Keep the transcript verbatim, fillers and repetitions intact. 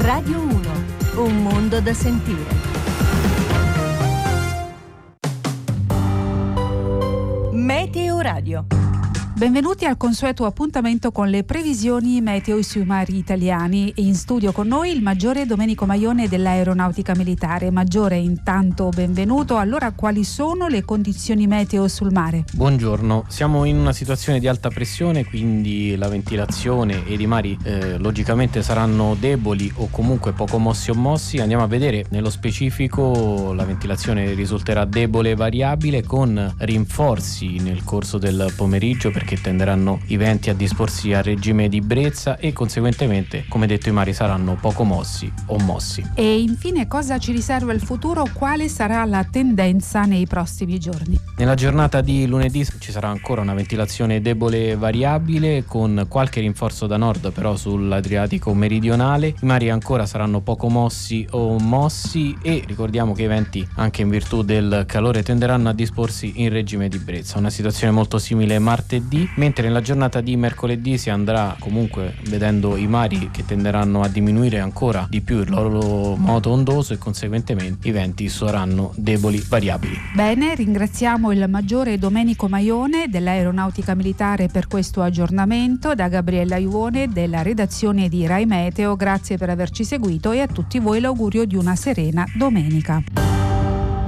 Radio uno, un mondo da sentire. Meteo Radio. Benvenuti al consueto appuntamento con le previsioni meteo sui mari italiani. In studio con noi il maggiore Domenico Maione dell'Aeronautica Militare. Maggiore, intanto benvenuto. Allora, quali sono le condizioni meteo sul mare? Buongiorno, siamo in una situazione di alta pressione, quindi la ventilazione ed i mari eh, logicamente saranno deboli o comunque poco mossi o mossi. Andiamo a vedere nello specifico. La ventilazione risulterà debole e variabile, con rinforzi nel corso del pomeriggio, perché che tenderanno i venti a disporsi a regime di brezza e conseguentemente, come detto, i mari saranno poco mossi o mossi. E infine, cosa ci riserva il futuro? Quale sarà la tendenza nei prossimi giorni? Nella giornata di lunedì ci sarà ancora una ventilazione debole e variabile, con qualche rinforzo da nord però sull'Adriatico meridionale. I mari ancora saranno poco mossi o mossi e ricordiamo che i venti, anche in virtù del calore, tenderanno a disporsi in regime di brezza. Una situazione molto simile martedì, mentre nella giornata di mercoledì si andrà comunque vedendo i mari che tenderanno a diminuire ancora di più il loro moto ondoso e conseguentemente i venti saranno deboli variabili. Bene, ringraziamo il maggiore Domenico Maione dell'Aeronautica Militare per questo aggiornamento. Da Gabriella Iuone della redazione di Rai Meteo, grazie per averci seguito e a tutti voi l'augurio di una serena domenica.